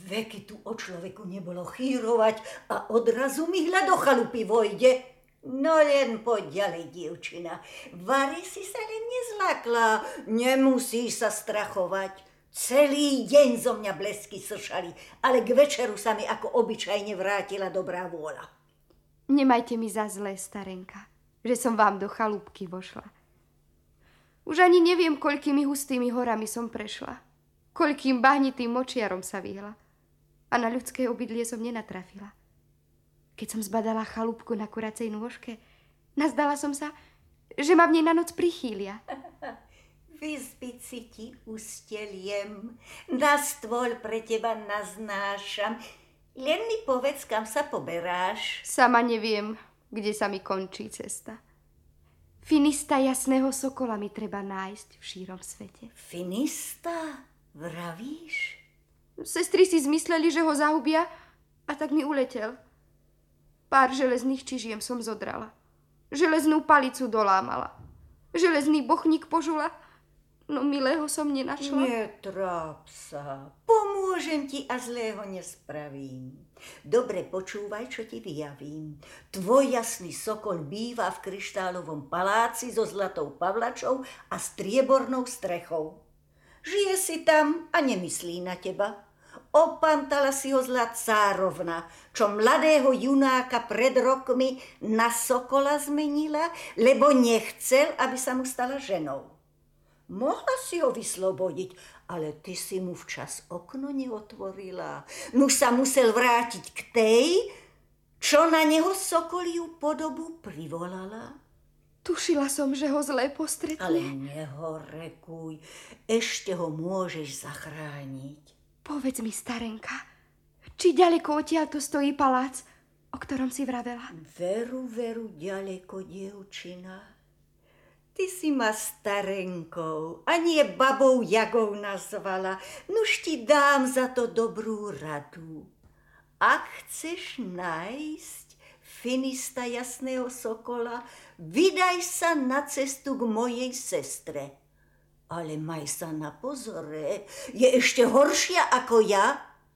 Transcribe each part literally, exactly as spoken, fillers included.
Veky tu o človeku nebolo chýrovať a odrazu mi hľa do chalupy vojde. No len poď ďalej, dievčina. Vary si sa len nezlakla, nemusíš sa strachovať. Celý deň zo mňa blesky sršali, ale k večeru sa mi ako obyčajne vrátila dobrá vôľa. Nemajte mi za zlé, starenka, že som vám do chalúbky vošla. Už ani neviem, koľkými hustými horami som prešla, koľkým bahnitým močiarom sa vyhla a na ľudské obydlie som nenatrafila. Keď som zbadala chalúbku na kuracej nôžke, nazdala som sa, že ma v nej na noc prichýlia. Vyzbiť si ti usteliem, na stôl pre teba naznášam. Len mi povedz, kam sa poberáš. Sama neviem, kde sa mi končí cesta. Finista jasného sokola mi treba nájsť v šírom svete. Finista? Vravíš? Sestry si zmysleli, že ho zahubia, a tak mi uletel. Pár železných čižiem som zodrala. Železnú palicu dolámala. Železný bochník požula, no milého som nenašla. Netráp sa. Pomôžem ti a zlého nespravím. Dobre počúvaj, čo ti vyjavím. Tvoj jasný sokol býva v kryštálovom paláci so zlatou pavlačou a striebornou strechou. Žije si tam a nemyslí na teba. Opantala si ho zlá cárovna, čo mladého junáka pred rokmi na sokola zmenila, lebo nechcel, aby sa mu stala ženou. Mohla si ho vyslobodiť, ale ty si mu včas okno neotvorila. Nuž sa musel vrátiť k tej, čo na neho sokoliu podobu privolala. Tušila som, že ho zlé postretne. Ale nehorekuj, ešte ho môžeš zachrániť. Povedz mi, starenka, či ďaleko odtiaľto stojí palác, o ktorom si vravela? Veru, veru, ďaleko, dievčina. Ty si ma starenkou a nie babou Jagou nazvala. Nuž ti dám za to dobrú radu. Ak chceš nájsť finista jasného sokola, vydaj sa na cestu k mojej sestre. Ale maj sa na pozore, je ešte horšia ako ja.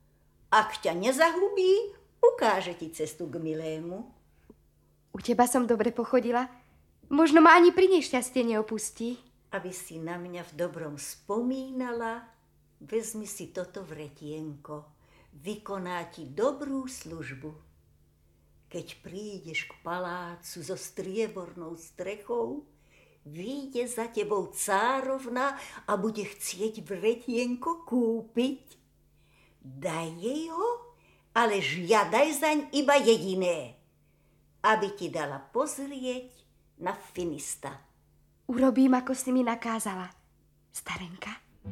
Ak ťa nezahubí, ukáže ti cestu k milému. U teba som dobre pochodila, možno ma ani pri nešťastie neopustí. Aby si na mňa v dobrom spomínala, vezmi si toto vretienko, vykoná ti dobrú službu. Keď prídeš k palácu so striebornou strechou, vyjde za tebou cárovna a bude chcieť vretienko kúpiť. Daj jej ho, ale žiadaj zaň iba jediné, aby ti dala pozrieť na finista. Urobím, ako si mi nakázala, starenka.